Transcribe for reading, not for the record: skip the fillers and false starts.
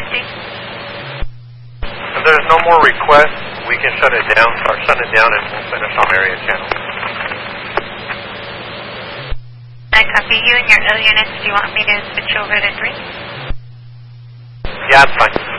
empty. If there's no more requests, we can shut it down, or shut it down, and we'll finish on area channel. I copy you and your other units. Do you want me to switch over to 3? Yeah, that's fine.